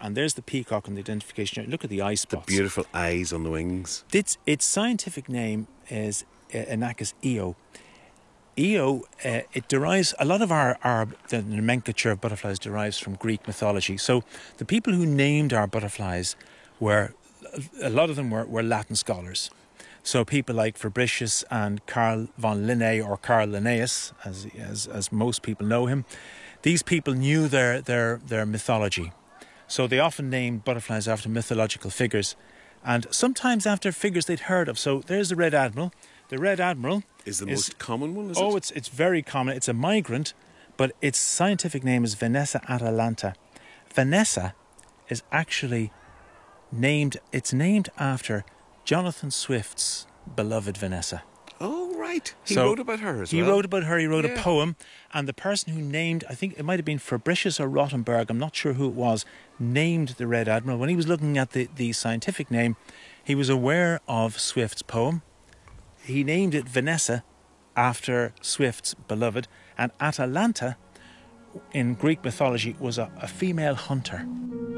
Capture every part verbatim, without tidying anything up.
and there's the peacock on the identification. Look at the eye spots. The beautiful eyes on the wings. Its, its scientific name is uh, Anachus io. Io, uh, it derives, a lot of our, our the nomenclature of butterflies derives from Greek mythology. So the people who named our butterflies were, a lot of them were, were Latin scholars. So people like Fabricius and Carl von Linné, or Carl Linnaeus, as, as as most people know him. These people knew their, their, their mythology. So they often named butterflies after mythological figures, and sometimes after figures they'd heard of. So there's the Red Admiral. The Red Admiral is the is, most common one, is oh, it? it's it's very common. It's a migrant, but its scientific name is Vanessa atalanta. Vanessa is actually named, it's named after Jonathan Swift's beloved Vanessa. Oh, right. He So wrote about her as He well. wrote about her, he wrote Yeah. a poem, and the person who named, I think it might have been Fabricius or Rothenberg, I'm not sure who it was, named the Red Admiral. When he was looking at the, the scientific name, he was aware of Swift's poem. He named it Vanessa after Swift's beloved, and Atalanta in Greek mythology was a, a female hunter.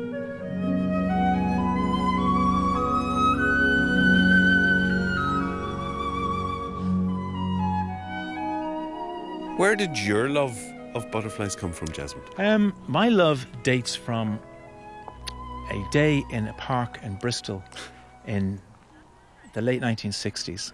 Where did your love of butterflies come from, Jasmine? Um, my love dates from a day in a park in Bristol in the late nineteen sixties.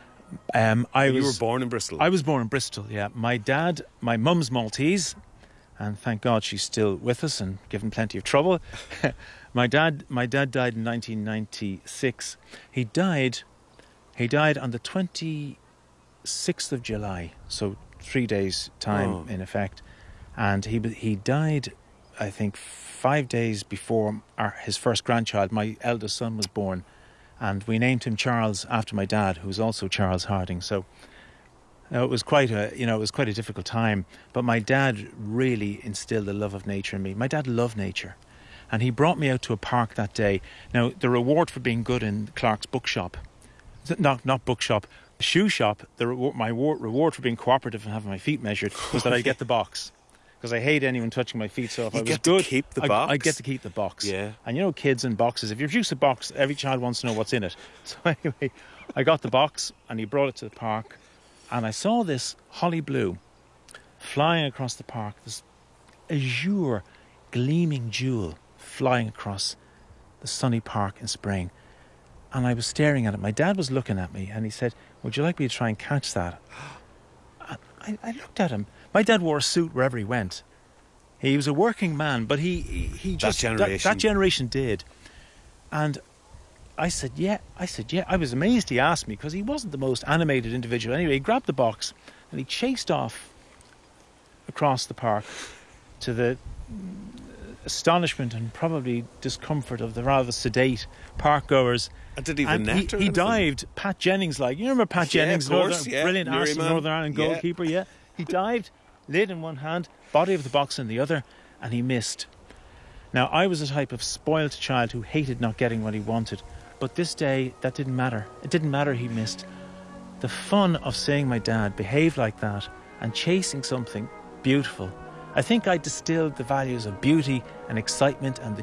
Um, I you was, were born in Bristol. I was born in Bristol, yeah. My dad, my mum's Maltese, and thank God she's still with us and given plenty of trouble. my dad, my dad died in nineteen ninety-six. He died, he died on the twenty-sixth of July, so three days' time Oh. in effect. And he he died, I think, five days before our, his first grandchild, my eldest son, was born. And we named him Charles after my dad, who was also Charles Harding. So uh, it was quite a, you know, it was quite a difficult time. But my dad really instilled a love of nature in me. My dad loved nature, and he brought me out to a park that day. Now, the reward for being good in Clark's bookshop, not not bookshop, shoe shop. The reward, my war, reward for being cooperative and having my feet measured was that I'd get the box. Because I hate anyone touching my feet, so if You I was get to good, keep the I, box? I get to keep the box. Yeah. And you know, kids and boxes, if you produce a box, every child wants to know what's in it. So anyway, I got the box, and he brought it to the park, and I saw this holly blue flying across the park, this azure, gleaming jewel flying across the sunny park in spring. And I was staring at it. My dad was looking at me, and he said, "Would you like me to try and catch that?" And I, I looked at him. My dad wore a suit wherever he went. He was a working man, but he he, he just generation. That, that generation did. And I said, "Yeah." I said, "Yeah." I was amazed he asked me, because he wasn't the most animated individual. Anyway, he grabbed the box and he chased off across the park, to the astonishment and probably discomfort of the rather sedate park goers. And did he even And net he, or he anything? dived Pat Jennings like. You remember Pat Yeah, Jennings, of course, Northern, yeah. brilliant Arsenal Merryman. Northern Ireland Yeah. goalkeeper, yeah. He dived, lid in one hand, body of the box in the other, and he missed. Now, I was a type of spoilt child who hated not getting what he wanted, but this day, that didn't matter. It didn't matter he missed. The fun of seeing my dad behave like that and chasing something beautiful, I think I distilled the values of beauty and excitement and the